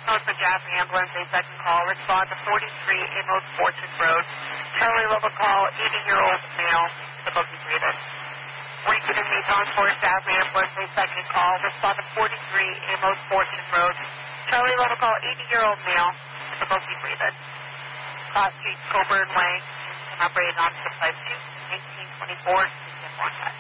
North the Jazz Ambulance, a second call. Respond to 43 Amos Fortune Road. Charlie level call, 80-year-old male, supposed to be breathing. Repeating the North Forest Jazz Ambulance, a second call. Respond to 43 Amos Fortune Road. Charlie level call, 80-year-old male, supposed to be breathing. Cross Street, Coburn Way, operated on 652, 1824, 1.